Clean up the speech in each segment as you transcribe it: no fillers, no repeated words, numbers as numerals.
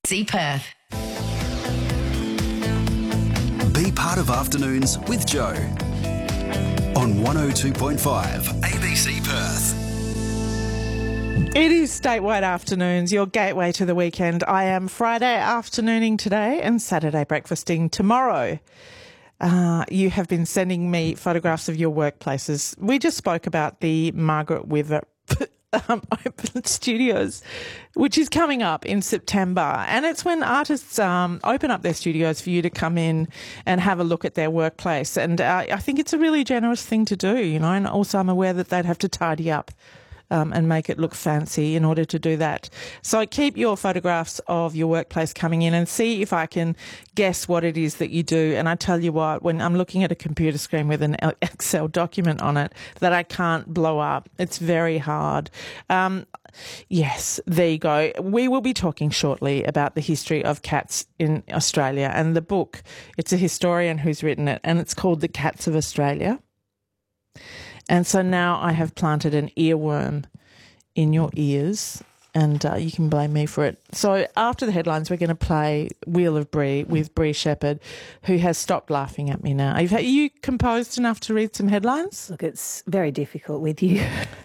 ABC Perth. Be part of Afternoons with Joe on 102.5 ABC Perth. It is Statewide Afternoons, your gateway to the weekend. I am Friday afternooning today and Saturday breakfasting tomorrow. You have been sending me photographs of your workplaces. We just spoke about the Margaret Weather Open Studios, which is coming up in September. And it's when artists open up their studios for you to come in and have a look at their workplace. And I think it's a really generous thing to do, you know, and also I'm aware that they'd have to tidy up and make it look fancy in order to do that. So keep your photographs of your workplace coming in and see if I can guess what it is that you do. And I tell you what, when I'm looking at a computer screen with an Excel document on it that I can't blow up, it's very hard. Yes, there you go. We will be talking shortly about the history of cats in Australia and the book. It's a historian who's written it and it's called The Cats of Australia. And so now I have planted an earworm in your ears and you can blame me for it. So after the headlines, we're going to play Wheel of Brie with Brie Shepherd, who has stopped laughing at me now. Are you composed enough to read some headlines? Look, it's very difficult with you.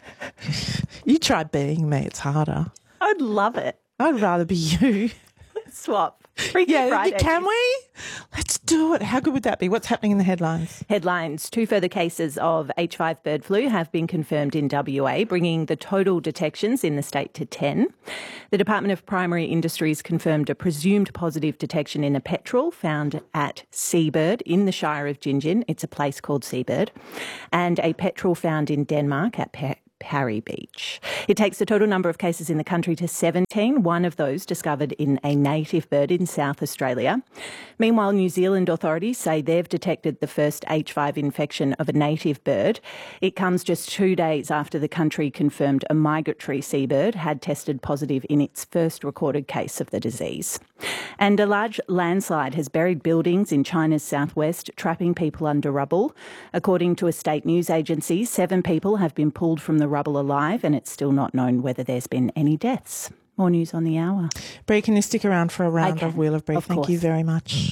You try being me. It's harder. I'd love it. I'd rather be you. Let's swap. Freaky Friday. Can we? Let's do it. How good would that be? What's happening in the headlines? Headlines. 2 further cases of H5 bird flu have been confirmed in WA, bringing the total detections in the state to 10. The Department of Primary Industries confirmed a presumed positive detection in a petrel found at Seabird in the Shire of Gingin. It's a place called Seabird. And a petrel found in Denmark at Parry Beach. It takes the total number of cases in the country to 17, one of those discovered in a native bird in South Australia. Meanwhile, New Zealand authorities say they've detected the first H5 infection of a native bird. It comes just 2 days after the country confirmed a migratory seabird had tested positive in its first recorded case of the disease. And a large landslide has buried buildings in China's southwest, trapping people under rubble. According to a state news agency, 7 people have been pulled from the rubble alive, and it's still not known whether there's been any deaths. More news on the hour. Brie, can you stick around for a round of Wheel of Brie? Thank you very much.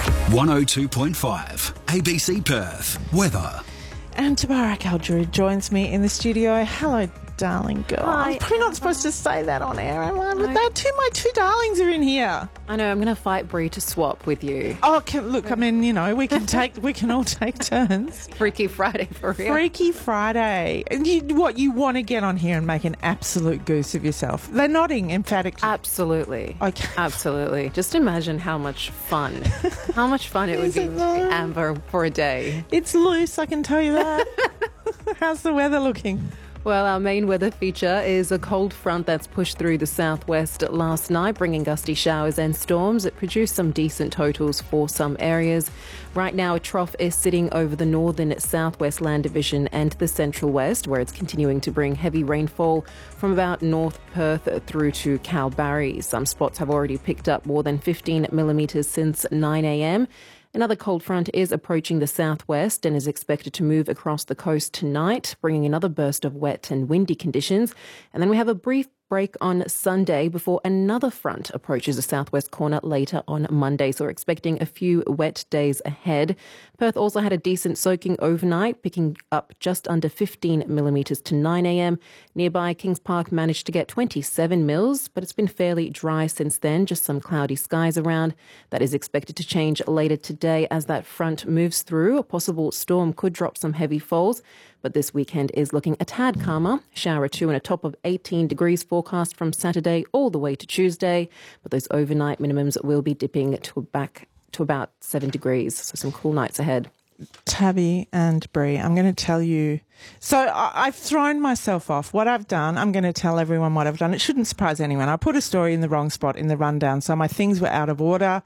102.5 ABC Perth. Weather. And Tabarak Al-Drew joins me in the studio. Hello, darling girl. Hi. I'm probably not supposed to say that on air, am I? But my two darlings are in here. I know, I'm going to fight Brie to swap with you. Oh, look, I mean, you know, we can all take turns. Freaky Friday for real. Freaky Friday. And you want to get on here and make an absolute goose of yourself. They're nodding emphatically. Absolutely. Okay. Absolutely. Just imagine how much fun it would be with Amber for a day. It's loose, I can tell you that. How's the weather looking? Well, our main weather feature is a cold front that's pushed through the southwest last night, bringing gusty showers and storms. It produced some decent totals for some areas. Right now, a trough is sitting over the northern southwest land division and the central west, where it's continuing to bring heavy rainfall from about North Perth through to Kalbarri. Some spots have already picked up more than 15 millimetres since 9 a.m. Another cold front is approaching the southwest and is expected to move across the coast tonight, bringing another burst of wet and windy conditions. And then we have a brief break on Sunday before another front approaches the southwest corner later on Monday. So we're expecting a few wet days ahead. Perth also had a decent soaking overnight, picking up just under 15 millimetres to 9 a.m. Nearby, Kings Park managed to get 27 mils, but it's been fairly dry since then, just some cloudy skies around. That is expected to change later today as that front moves through. A possible storm could drop some heavy falls, but this weekend is looking a tad calmer. Shower or 2 and a top of 18 degrees forecast from Saturday all the way to Tuesday, but those overnight minimums will be dipping back to about 7 degrees, so some cool nights ahead. Tabby and Brie, I'm going to tell you. So I've thrown myself off. What I've done, I'm going to tell everyone what I've done. It shouldn't surprise anyone. I put a story in the wrong spot in the rundown, so my things were out of order.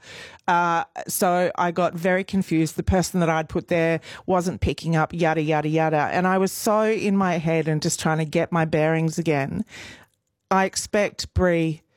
So I got very confused. The person that I'd put there wasn't picking up, yada, yada, yada. And I was so in my head and just trying to get my bearings again. I expect Brie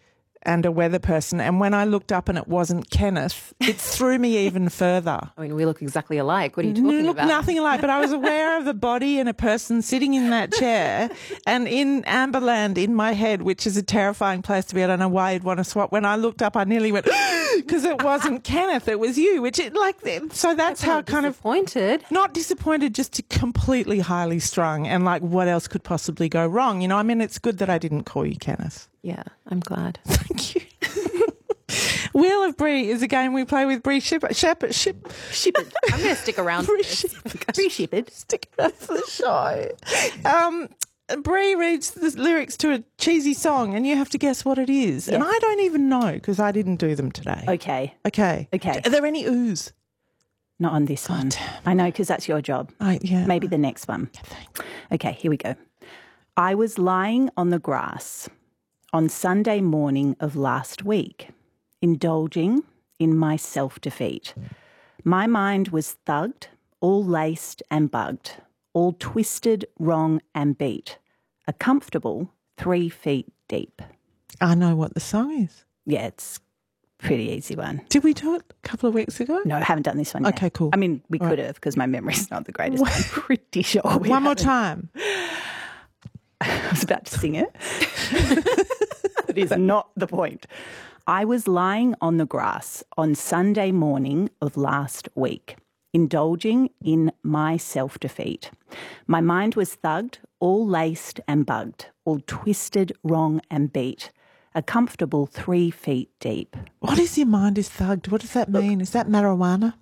and a weather person. And when I looked up and it wasn't Kenneth, it threw me even further. I mean, we look exactly alike. What are you talking Look about? nothing alike, but I was aware of a body and a person sitting in that chair, and in Amberland in my head, which is a terrifying place to be. I don't know why you'd want to swap. When I looked up, I nearly went because it wasn't Kenneth, it was you. So that's how kind of disappointed. not disappointed, just completely highly strung, and like what else could possibly go wrong? You know, I mean, it's good that I didn't call you Kenneth. Yeah, I'm glad. Thank you. Wheel of Brie is a game we play with Brie Shepherd. Shepherd. I'm going to stick around for this. Brie Shepherd. Stick around for the show. Brie reads the lyrics to a cheesy song and you have to guess what it is. Yes. And I don't even know because I didn't do them today. Okay. Okay. Are there any oohs? Not on this one. damn. I know, because that's your job. Yeah. Maybe the next one. Okay, here we go. I was lying on the grass on Sunday morning of last week, indulging in my self-defeat. My mind was thugged, all laced and bugged, all twisted, wrong and beat, a comfortable 3 feet deep. I know what the song is. Yeah, it's a pretty easy one. Did we do it a couple of weeks ago? No, I haven't done this one yet. Okay, cool. I mean, we could have because my memory's not the greatest. I'm pretty sure we One more haven't. time. I was about to sing it. That is not the point. I was lying on the grass on Sunday morning of last week, indulging in my self-defeat. My mind was thugged, all laced and bugged, all twisted, wrong and beat, a comfortable 3 feet deep. What is your mind is thugged? What does that mean? Is that marijuana?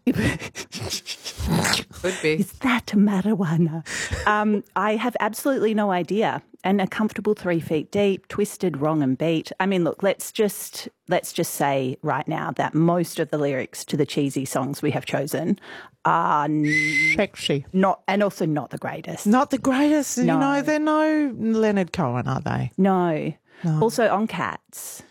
Could be. Is that marijuana? I have absolutely no idea. And a comfortable 3 feet deep, twisted, wrong and beat. I mean, look, let's just say right now that most of the lyrics to the cheesy songs we have chosen are Sexy. not, and also not the greatest. Not the greatest. No. You know, they're no Leonard Cohen, are they? No. Also on Cats.